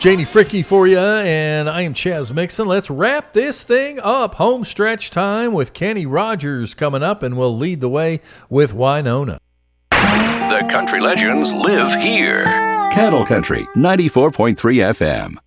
Janie Fricky for you, and I am Chaz Mixon. Let's wrap this thing up. Home stretch time with Kenny Rogers coming up, and we'll lead the way with Winona. The country legends live here. Cattle Country 94.3 FM.